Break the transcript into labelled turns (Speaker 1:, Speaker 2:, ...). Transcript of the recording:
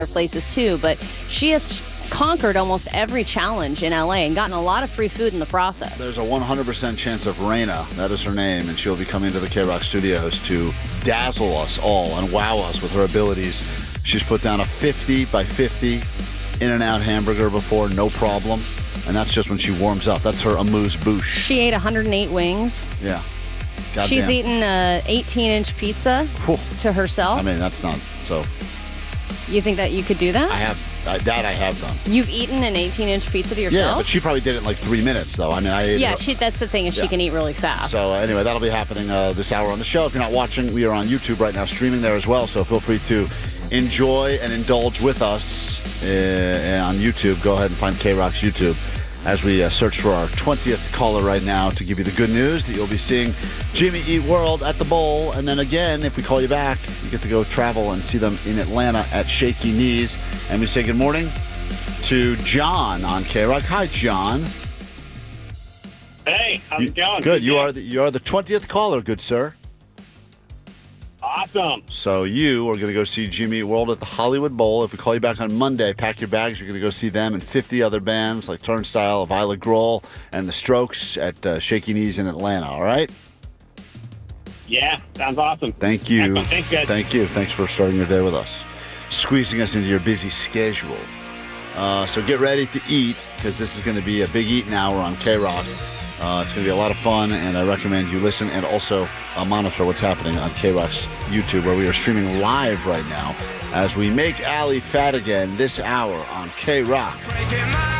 Speaker 1: places too, but she has conquered almost every challenge in LA and gotten a lot of free food in the process.
Speaker 2: There's a 100% chance of Raina, that is her name, and she'll be coming to the K-Rock studios to dazzle us all and wow us with her abilities. She's put down a 50 by 50 In-N-Out hamburger before, no problem. And that's just when she warms up. That's her amuse-bouche.
Speaker 1: She ate 108 wings.
Speaker 2: Yeah. Goddamn.
Speaker 1: She's eaten an 18-inch pizza to herself.
Speaker 2: I mean, that's not so.
Speaker 1: You think that you could do that?
Speaker 2: I have done.
Speaker 1: You've eaten an 18-inch pizza to yourself?
Speaker 2: Yeah, but she probably did it in like 3 minutes, though. I mean, I ate it.
Speaker 1: That's the thing, is she can eat really fast.
Speaker 2: So anyway, that'll be happening this hour on the show. If you're not watching, we are on YouTube right now, streaming there as well. So feel free to enjoy and indulge with us on YouTube. Go ahead and find K-Rock's YouTube as we search for our 20th caller right now to give you the good news that you'll be seeing Jimmy Eat World at the Bowl. And then again, if we call you back, you get to go travel and see them in Atlanta at Shaky Knees. And we say good morning to John on K-Rock. Hi, John.
Speaker 3: Hey, how's it going?
Speaker 2: Good. You are the 20th caller, good sir.
Speaker 3: Awesome.
Speaker 2: So you are going to go see Jimmy Eat World at the Hollywood Bowl. If we call you back on Monday, pack your bags. You're going to go see them and 50 other bands like Turnstile, Violet Grohl, and The Strokes at Shaky Knees in Atlanta. All right?
Speaker 3: Yeah, sounds awesome.
Speaker 2: Thank you.
Speaker 3: Excellent. Thanks, guys.
Speaker 2: Thank you. Thanks for starting your day with us, squeezing us into your busy schedule. So get ready to eat, because this is going to be a big eating hour on K-Rock. It's going to be a lot of fun, and I recommend you listen and also monitor what's happening on K-Rock's YouTube, where we are streaming live right now as we make Allie fat again this hour on K-Rock.